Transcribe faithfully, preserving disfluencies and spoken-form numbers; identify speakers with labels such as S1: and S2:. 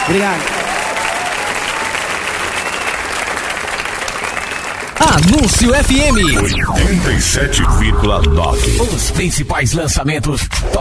S1: Obrigado.
S2: Anúncio F M
S3: oitenta e sete vírgula nove.
S2: Os principais lançamentos